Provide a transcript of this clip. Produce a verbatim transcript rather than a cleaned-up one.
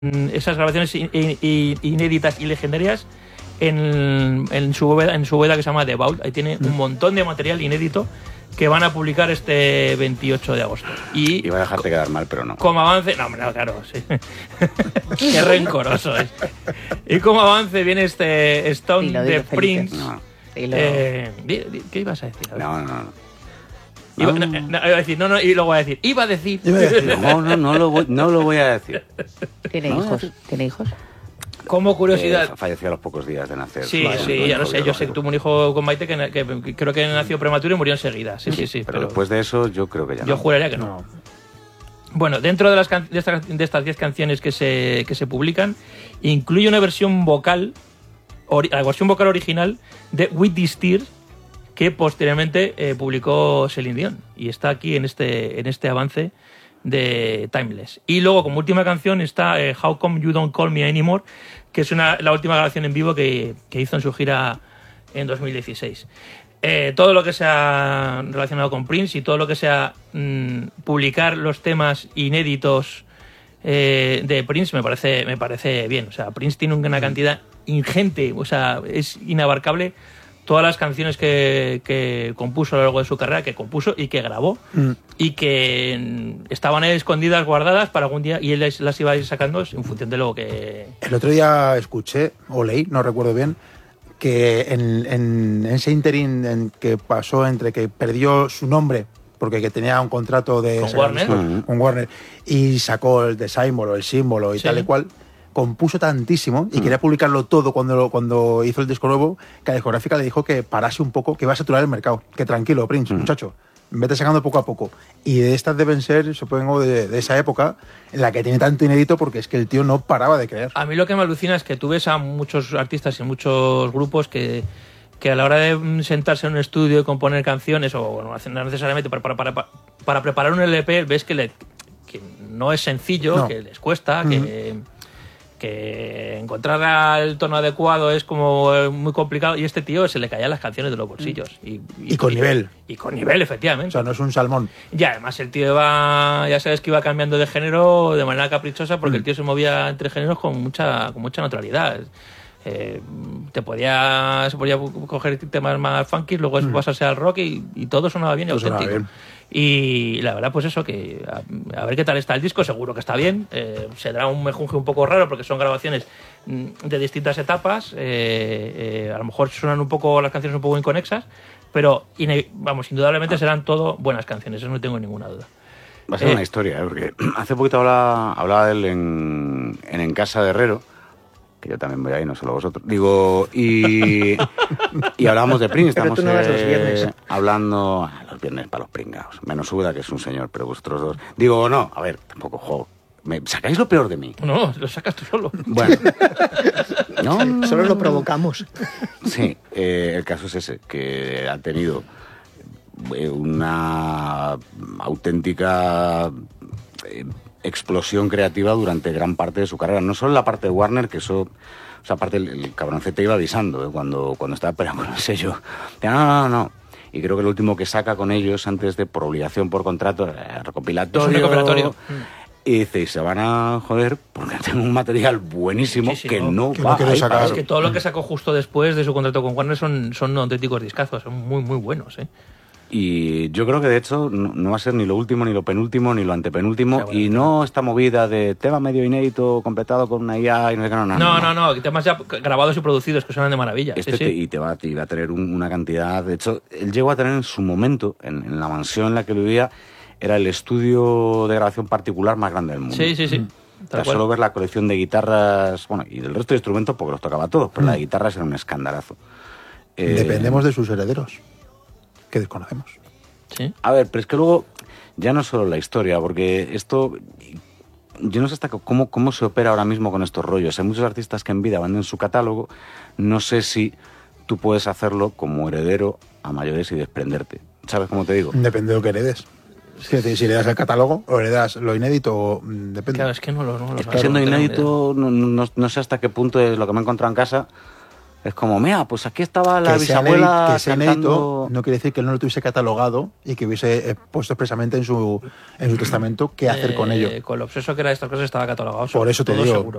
esas grabaciones in, in, inéditas y legendarias en, en, su bóveda, en su bóveda que se llama The Vault. Ahí tiene un montón de material inédito que van a publicar este veintiocho de agosto. Y iba a dejarte quedar mal, pero no. Como avance... No, hombre, no, claro, sí. Qué rencoroso es. Y como avance viene este Stone Dilo, de dilo, Prince. No. Eh, ¿Qué ibas a decir? A no, no, no. Iba, no, no, iba a decir, no, no, y luego voy a decir, iba a decir. Iba a decir no, no, no lo voy, no lo voy a decir. ¿Tiene ¿No? hijos? ¿Tiene hijos? Como curiosidad. Eh, falleció a los pocos días de nacer. Sí, Vale, sí, no, ya no, lo sé. no, Yo no, sé que tuvo un hijo con Maite que, que, que creo que nació prematuro y murió enseguida. Sí, sí, sí. Pero, pero después de eso, yo creo que ya yo no. juraría que no. no. Bueno, dentro de, las can de, estas, de estas diez canciones que se, que se publican, incluye una versión vocal, la versión vocal original de With These Tears, que posteriormente eh, publicó Celine Dion. Y está aquí en este, en este avance de Timeless. Y luego, como última canción, está eh, How Come You Don't Call Me Anymore, que es una, la última grabación en vivo que, que hizo en su gira en dos mil dieciséis. Eh, todo lo que sea relacionado con Prince y todo lo que sea mmm, publicar los temas inéditos eh, de Prince me parece, me parece bien. O sea, Prince tiene una cantidad ingente, o sea, es inabarcable todas las canciones que, que compuso a lo largo de su carrera, que compuso y que grabó, mm. y que estaban escondidas, guardadas para algún día, y él las iba a ir sacando en función de lo que... El otro día escuché, o leí, no recuerdo bien, que en, en ese interín en que pasó entre que perdió su nombre, porque que tenía un contrato de... ¿Con Warner? Con, con Warner, y sacó el de símbolo, el símbolo y sí. tal y cual... compuso tantísimo y mm. quería publicarlo todo cuando, cuando hizo el disco nuevo, que la discográfica le dijo que parase un poco, que iba a saturar el mercado, que tranquilo, Prince, mm. muchacho, vete sacando poco a poco. Y de estas deben ser, supongo, de, de esa época en la que tiene tanto inédito, porque es que el tío no paraba de creer. A mí lo que me alucina es que tú ves a muchos artistas y muchos grupos que, que a la hora de sentarse en un estudio y componer canciones, o no necesariamente para, para, para, para preparar un L P, ves que, le, que no es sencillo, no. que les cuesta, mm. que... que encontrar el tono adecuado es como muy complicado, y este tío se le caían las canciones de los bolsillos. Y, y, y con y, nivel. Y con nivel, efectivamente. O sea, no es un salmón. Y además el tío iba, ya sabes que iba cambiando de género de manera caprichosa, porque mm. el tío se movía entre géneros con mucha, con mucha naturalidad. Eh, te podía, se podía coger temas más funky, luego mm. pasarse al rock y, y todo sonaba bien y todo auténtico. Bien. Y la verdad, pues eso, que a, a ver qué tal está el disco, seguro que está bien. Eh, se dará un mejunje un poco raro porque son grabaciones de distintas etapas. Eh, eh, a lo mejor suenan un poco, las canciones un poco inconexas, pero ine, vamos, indudablemente serán todo buenas canciones, eso no tengo ninguna duda. Va a ser eh, una historia, ¿eh? Porque hace poquito hablaba, hablaba de él en, en En Casa de Herrero, que yo también voy ahí, no solo vosotros. Digo, y, y hablábamos de Prince, estamos pero tú no vas los eh, viernes. hablando ah, los viernes para los pringados, menos Uda, que es un señor, pero vosotros dos. Digo, no, a ver, tampoco juego. ¿Me sacáis lo peor de mí? No, lo sacas tú solo. Bueno, no, solo lo provocamos. Sí, eh, el caso es ese, que ha tenido una auténtica eh, explosión creativa durante gran parte de su carrera. No solo la parte de Warner, que eso... O sea, aparte el, el cabroncete iba avisando, ¿eh? cuando, cuando estaba peleando con el sello. No, no, no, no. Y creo que lo último que saca con ellos, antes de, por obligación, por contrato, eh, recopilatorio... Es un recopilatorio. Y dice, y se van a joder porque tengo un material buenísimo, sí, sí, que no, no que va no a sacar. Es que todo lo que sacó justo después de su contrato con Warner son, son auténticos discazos, son muy, muy buenos, ¿eh? Y yo creo que de hecho no, no va a ser ni lo último, ni lo penúltimo, ni lo antepenúltimo, sí, bueno, y no esta movida de tema medio inédito completado con una I A y no sé qué, no, no, no, no, no, no, temas ya grabados y producidos que suenan de maravilla. Este sí, te, sí. Y te va, te va a tener un, una cantidad, de hecho, él llegó a tener en su momento, en, en la mansión en la que vivía, era el estudio de grabación particular más grande del mundo. Sí, sí, sí. Mm. O sea, solo ver la colección de guitarras, bueno, y del resto de instrumentos, porque los tocaba todos, pero mm. la de guitarras era un escandalazo. Eh, Dependemos de sus herederos, que desconocemos. ¿Sí? A ver, pero es que luego, ya no solo la historia, porque esto, yo no sé hasta cómo, cómo se opera ahora mismo con estos rollos. Hay muchos artistas que en vida venden su catálogo, no sé si tú puedes hacerlo como heredero a mayores y desprenderte. ¿Sabes cómo te digo? Depende de lo que heredes. Si le das el catálogo o heredas lo inédito, depende. Claro, es que no lo, no lo es que siendo inédito, no, no, no sé hasta qué punto es lo que me he encontrado en casa. Es como, mira, pues aquí estaba la que sea bisabuela inédito- que sea cantando... inédito no quiere decir que él no lo tuviese catalogado y que hubiese eh, puesto expresamente en su, en su testamento qué hacer con Eh, ello. Con lo obseso que era de estas cosas estaba catalogado. Por eso te todo digo, seguro.